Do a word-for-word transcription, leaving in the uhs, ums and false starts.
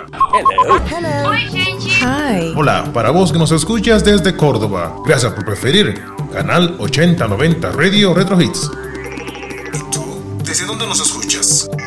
Hello. Hello. Oi, gente. Hi. Hola, para vos que nos escuchas desde Córdoba, gracias por preferir Canal ochenta noventa Radio Retro Hits. ¿Y tú? ¿Desde dónde nos escuchas?